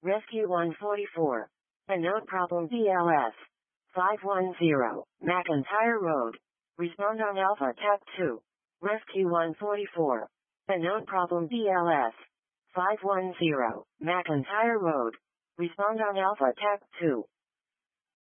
Rescue 144. A note problem BLS. 510. McIntyre Road. Respond on Alpha Tap 2. Rescue 144. A note problem BLS. 510. McIntyre Road. Respond on Alpha Tap 2.